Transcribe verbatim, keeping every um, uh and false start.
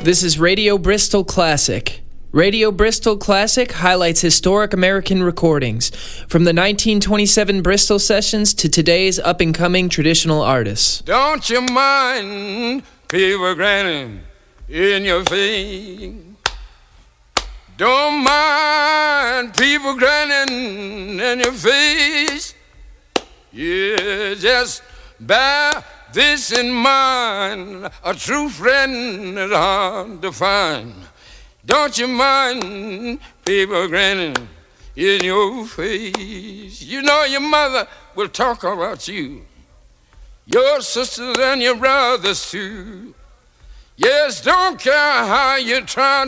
This is Radio Bristol Classic. Radio Bristol Classic highlights historic American recordings, from the nineteen twenty-seven Bristol sessions to today's up-and-coming traditional artists. Don't you mind people grinning in your face? Don't mind people grinning in your face. Yeah, just bear this in mind, a true friend is hard to find. Don't you mind people grinning in your face? You know your mother will talk about you, your sisters and your brothers too. Yes, don't care how you try